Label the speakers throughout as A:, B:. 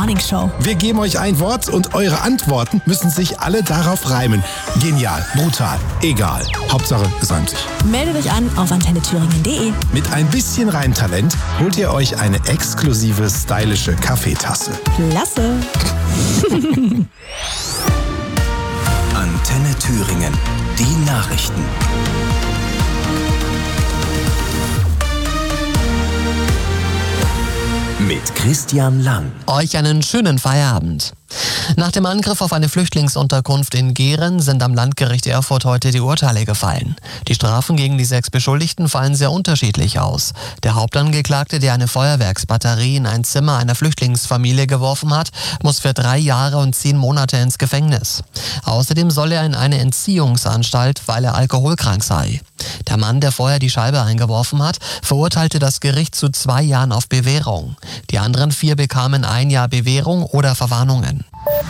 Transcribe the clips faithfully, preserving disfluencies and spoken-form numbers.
A: Morning Show.
B: Wir geben euch ein Wort und eure Antworten müssen sich alle darauf reimen. Genial, brutal, egal. Hauptsache, es reimt sich.
A: Meldet euch an auf antenne thüringen punkt de.
B: Mit ein bisschen Reimtalent holt ihr euch eine exklusive, stylische Kaffeetasse.
A: Klasse.
C: Antenne Thüringen. Die Nachrichten. Mit Christian Lang.
D: Euch einen schönen Feierabend. Nach dem Angriff auf eine Flüchtlingsunterkunft in Gehren sind am Landgericht Erfurt heute die Urteile gefallen. Die Strafen gegen die sechs Beschuldigten fallen sehr unterschiedlich aus. Der Hauptangeklagte, der eine Feuerwerksbatterie in ein Zimmer einer Flüchtlingsfamilie geworfen hat, muss für drei Jahre und zehn Monate ins Gefängnis. Außerdem soll er in eine Entziehungsanstalt, weil er alkoholkrank sei. Der Mann, der vorher die Scheibe eingeworfen hat, verurteilte das Gericht zu zwei Jahren auf Bewährung. Die anderen vier bekamen ein Jahr Bewährung oder Verwarnungen.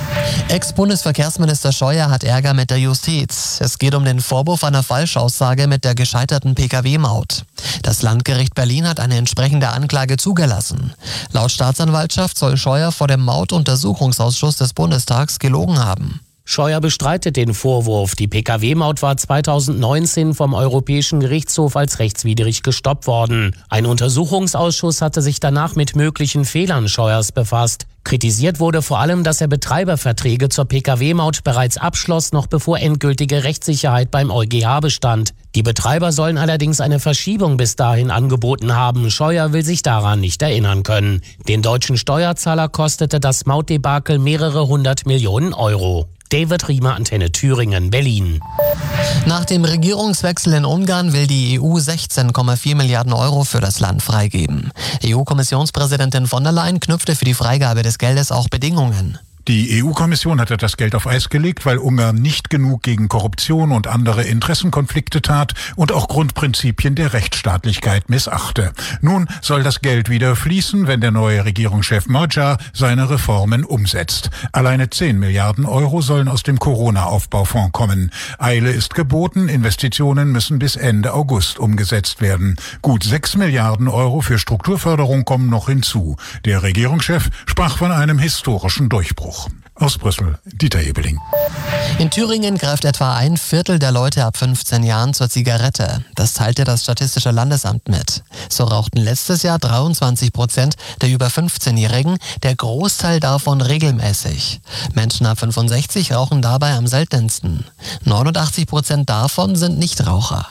D: Ex-Bundesverkehrsminister Scheuer hat Ärger mit der Justiz. Es geht um den Vorwurf einer Falschaussage mit der gescheiterten P K W-Maut. Das Landgericht Berlin hat eine entsprechende Anklage zugelassen. Laut Staatsanwaltschaft soll Scheuer vor dem Mautuntersuchungsausschuss des Bundestags gelogen haben.
E: Scheuer bestreitet den Vorwurf. Die P K W-Maut war zweitausendneunzehn vom Europäischen Gerichtshof als rechtswidrig gestoppt worden. Ein Untersuchungsausschuss hatte sich danach mit möglichen Fehlern Scheuers befasst. Kritisiert wurde vor allem, dass er Betreiberverträge zur P K W-Maut bereits abschloss, noch bevor endgültige Rechtssicherheit beim EuGH bestand. Die Betreiber sollen allerdings eine Verschiebung bis dahin angeboten haben. Scheuer will sich daran nicht erinnern können. Den deutschen Steuerzahler kostete das Mautdebakel mehrere hundert Millionen Euro. David Riemer, Antenne Thüringen, Berlin.
D: Nach dem Regierungswechsel in Ungarn will die E U sechzehn Komma vier Milliarden Euro für das Land freigeben. E U-Kommissionspräsidentin von der Leyen knüpfte für die Freigabe des Geldes auch Bedingungen.
F: Die E U-Kommission hatte das Geld auf Eis gelegt, weil Ungarn nicht genug gegen Korruption und andere Interessenkonflikte tat und auch Grundprinzipien der Rechtsstaatlichkeit missachte. Nun soll das Geld wieder fließen, wenn der neue Regierungschef Magyar seine Reformen umsetzt. Alleine zehn Milliarden Euro sollen aus dem Corona-Aufbaufonds kommen. Eile ist geboten, Investitionen müssen bis Ende August umgesetzt werden. Gut sechs Milliarden Euro für Strukturförderung kommen noch hinzu. Der Regierungschef sprach von einem historischen Durchbruch. Aus Brüssel, Dieter Ebeling.
D: In Thüringen greift etwa ein Viertel der Leute ab fünfzehn Jahren zur Zigarette. Das teilte das Statistische Landesamt mit. So rauchten letztes Jahr dreiundzwanzig Prozent der über fünfzehnjährigen, der Großteil davon regelmäßig. Menschen ab fünfundsechzig rauchen dabei am seltensten. neunundachtzig Prozent davon sind Nichtraucher.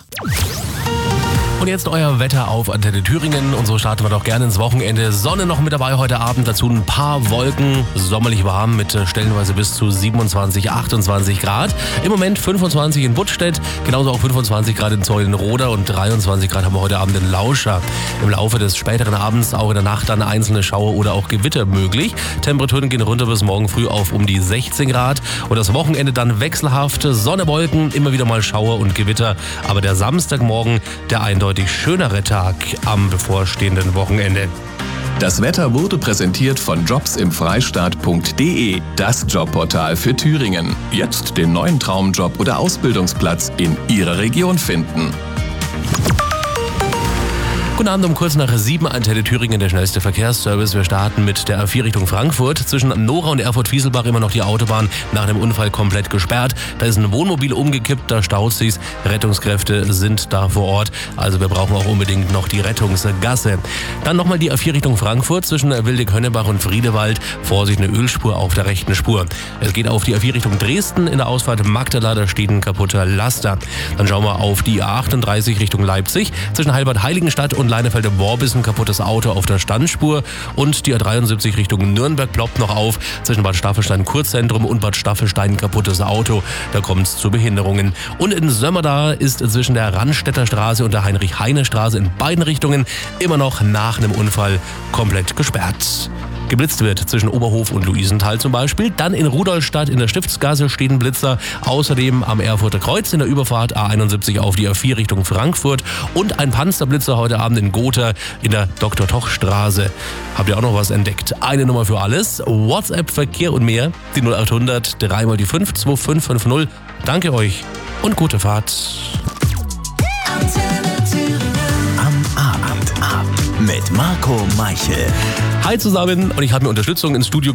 G: Und jetzt euer Wetter auf Antenne Thüringen. Und so starten wir doch gerne ins Wochenende. Sonne noch mit dabei heute Abend. Dazu ein paar Wolken. Sommerlich warm mit stellenweise bis zu siebenundzwanzig, achtundzwanzig Grad. Im Moment fünfundzwanzig in Buttstedt. Genauso auch fünfundzwanzig Grad in Zeulenroda. Und dreiundzwanzig Grad haben wir heute Abend in Lauscha. Im Laufe des späteren Abends auch in der Nacht dann einzelne Schauer oder auch Gewitter möglich. Temperaturen gehen runter bis morgen früh auf um die sechzehn Grad. Und das Wochenende dann wechselhaft. Sonne, Wolken, immer wieder mal Schauer und Gewitter. Aber der Samstagmorgen, der eindeutig schönere Tag am bevorstehenden Wochenende.
C: Das Wetter wurde präsentiert von jobs im freistaat punkt de, das Jobportal für Thüringen. Jetzt den neuen Traumjob oder Ausbildungsplatz in Ihrer Region finden.
G: Guten Abend um kurz nach sieben, Antenne Thüringen, der schnellste Verkehrsservice. Wir starten mit der A vier Richtung Frankfurt. Zwischen Nora und Erfurt-Fieselbach immer noch die Autobahn nach dem Unfall komplett gesperrt. Da ist ein Wohnmobil umgekippt, da staut sich's. Rettungskräfte sind da vor Ort. Also wir brauchen auch unbedingt noch die Rettungsgasse. Dann nochmal die A vier Richtung Frankfurt zwischen Wildig-Hönnebach und Friedewald. Vorsicht, eine Ölspur auf der rechten Spur. Es geht auf die A vier Richtung Dresden. In der Ausfahrt Magdala, da steht ein kaputter Laster. Dann schauen wir auf die A achtunddreißig Richtung Leipzig. Zwischen Heilbad-Heiligenstadt und Leinefelde-Worb ist ein kaputtes Auto auf der Standspur und die A dreiundsiebzig Richtung Nürnberg ploppt noch auf. Zwischen Bad Staffelstein-Kurzzentrum und Bad Staffelstein ein kaputtes Auto. Da kommt es zu Behinderungen. Und in Sömmerda ist zwischen der Randstätter Straße und der Heinrich-Heine-Straße in beiden Richtungen immer noch nach einem Unfall komplett gesperrt. Geblitzt wird zwischen Oberhof und Luisenthal zum Beispiel. Dann in Rudolstadt in der Stiftsgasse steht ein Blitzer. Außerdem am Erfurter Kreuz in der Überfahrt A einundsiebzig auf die A vier Richtung Frankfurt. Und ein Panzerblitzer heute Abend in Gotha in der Doktor-Toch-Straße. Habt ihr auch noch was entdeckt? Eine Nummer für alles. WhatsApp, Verkehr und mehr. Die null acht hundert, dreimal die fünf, zwei fünf fünf null. Danke euch und gute Fahrt.
C: Am Abend ab mit Marco Meichel.
G: Hi zusammen und ich habe mir Unterstützung ins Studio